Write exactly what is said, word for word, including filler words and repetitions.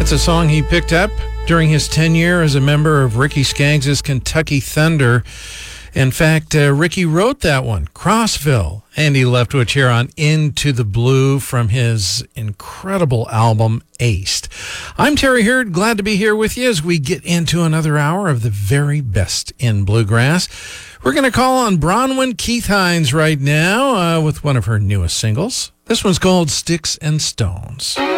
That's a song he picked up during his tenure as a member of Ricky Skaggs' Kentucky Thunder. In fact, uh, Ricky wrote that one, Crossville. Andy Leftwich here on Into the Blue from his incredible album, Aced. I'm Terry Hurd, glad to be here with you as we get into another hour of the very best in bluegrass. We're going to call on Bronwyn Keith Hynes right now uh, with one of her newest singles. This one's called Sticks and Stones.